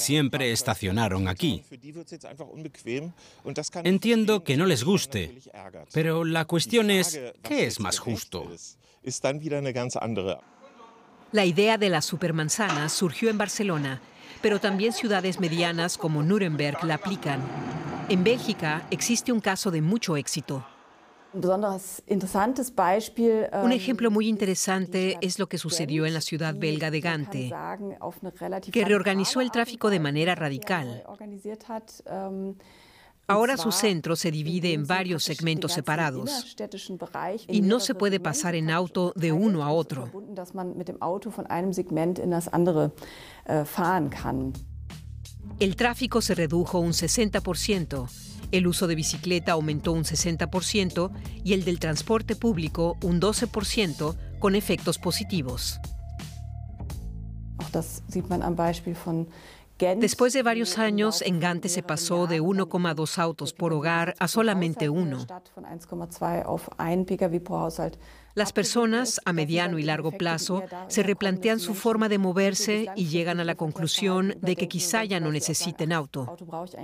siempre estacionaron aquí. Entiendo que no les guste, pero la cuestión es, ¿qué es más justo? La idea de la supermanzana surgió en Barcelona, pero también ciudades medianas como Nuremberg la aplican. En Bélgica existe un caso de mucho éxito. Un ejemplo muy interesante es lo que sucedió en la ciudad belga de Gante, que reorganizó el tráfico de manera radical. Ahora su centro se divide en varios segmentos separados y no se puede pasar en auto de uno a otro. El tráfico se redujo un 60%, el uso de bicicleta aumentó un 60% y el del transporte público un 12%, con efectos positivos. Después de varios años, en Gante se pasó de 1,2 autos por hogar a solamente uno. Las personas, a mediano y largo plazo, se replantean su forma de moverse y llegan a la conclusión de que quizá ya no necesiten auto.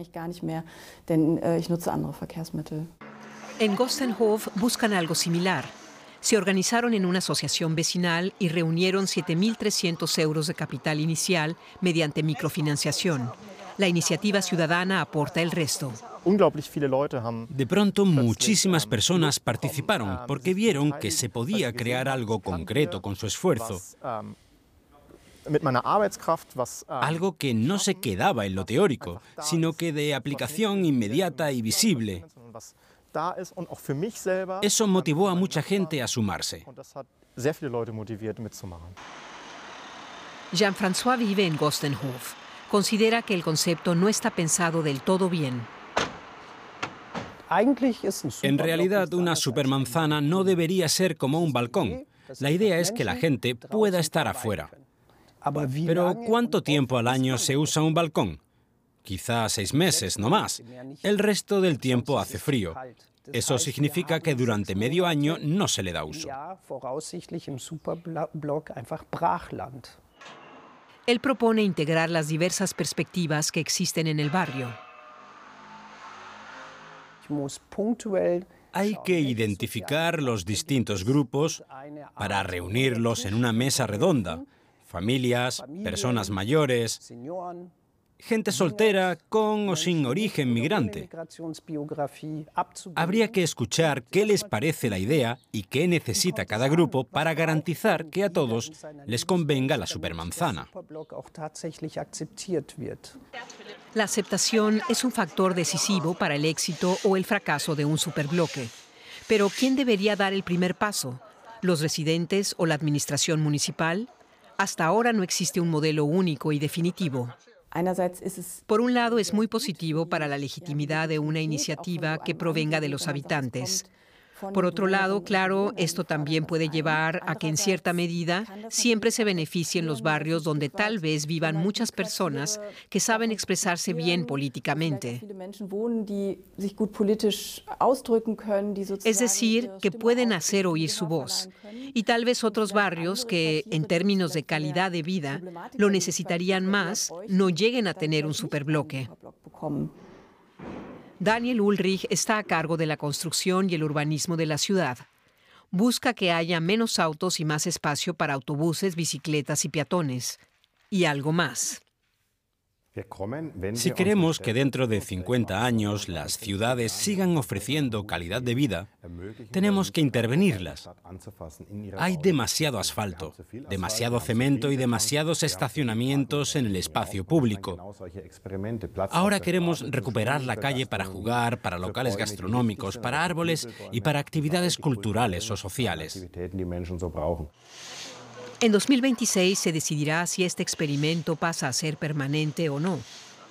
En Gostenhof buscan algo similar. Se organizaron en una asociación vecinal y reunieron 7.300 euros de capital inicial mediante microfinanciación. La iniciativa ciudadana aporta el resto. De pronto, muchísimas personas participaron porque vieron que se podía crear algo concreto con su esfuerzo. Algo que no se quedaba en lo teórico, sino que de aplicación inmediata y visible. Eso motivó a mucha gente a sumarse. Jean-François vive en Gostenhof. Considera que el concepto no está pensado del todo bien. En realidad, una supermanzana no debería ser como un balcón. La idea es que la gente pueda estar afuera. Pero ¿cuánto tiempo al año se usa un balcón? Quizá 6 meses, no más. El resto del tiempo hace frío. Eso significa que durante medio año no se le da uso. Él propone integrar las diversas perspectivas que existen en el barrio. Hay que identificar los distintos grupos para reunirlos en una mesa redonda. Familias, personas mayores, gente soltera con o sin origen migrante. Habría que escuchar qué les parece la idea y qué necesita cada grupo para garantizar que a todos les convenga la supermanzana. La aceptación es un factor decisivo para el éxito o el fracaso de un superbloque. Pero ¿quién debería dar el primer paso? ¿Los residentes o la administración municipal? Hasta ahora no existe un modelo único y definitivo. Por un lado, es muy positivo para la legitimidad de una iniciativa que provenga de los habitantes. Por otro lado, claro, esto también puede llevar a que en cierta medida siempre se beneficien los barrios donde tal vez vivan muchas personas que saben expresarse bien políticamente. Es decir, que pueden hacer oír su voz. Y tal vez otros barrios que, en términos de calidad de vida, lo necesitarían más, no lleguen a tener un superbloque. Daniel Ulrich está a cargo de la construcción y el urbanismo de la ciudad. Busca que haya menos autos y más espacio para autobuses, bicicletas y peatones. Y algo más. Si queremos que dentro de 50 años las ciudades sigan ofreciendo calidad de vida, tenemos que intervenirlas. Hay demasiado asfalto, demasiado cemento y demasiados estacionamientos en el espacio público. Ahora queremos recuperar la calle para jugar, para locales gastronómicos, para árboles y para actividades culturales o sociales. En 2026 se decidirá si este experimento pasa a ser permanente o no.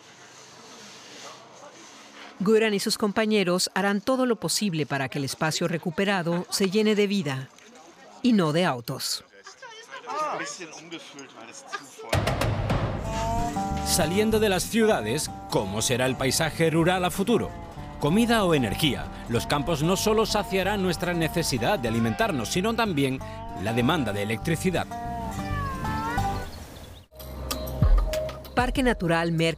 Göran y sus compañeros harán todo lo posible para que el espacio recuperado se llene de vida y no de autos. Saliendo de las ciudades, ¿cómo será el paisaje rural a futuro? ¿Comida o energía? Los campos no solo saciarán nuestra necesidad de alimentarnos, sino también la demanda de electricidad. Parque Natural Merk